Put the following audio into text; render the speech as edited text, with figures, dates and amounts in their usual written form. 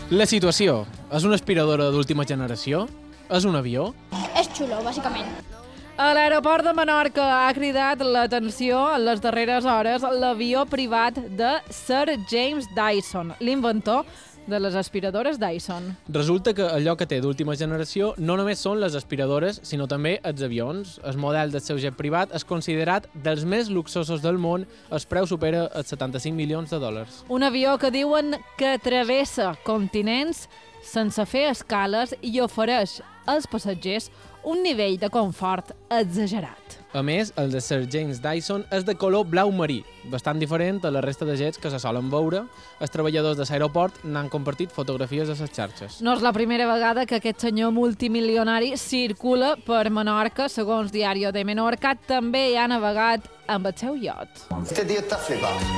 La situació. És una aspiradora d'última generació? És un avió? És xulo, bàsicament. A l'aeroport de Menorca ha cridat l'atenció en les darreres hores l'avió privat de Sir James Dyson, l'inventor de les aspiradores Dyson. Resulta que allò que té d'última generació no només són les aspiradores, sinó també els avions. El model del seu jet privat és considerat dels més luxosos del món. El preu supera els 75 milions de dòlars. Un avió que diuen que travessa continents sense fer escales i ofereix als passatgers un nivell de confort exagerat. A més, el de Sir James Dyson és de color blau marí, bastant diferent a la resta de jets que se solen veure. Els treballadors de l'aeroport n'han compartit fotografies a les xarxes. No és la primera vegada que aquest senyor multimilionari circula per Menorca. Segons Diario de Menorca, també hi ha navegat amb el seu iot. Este tío está flipado.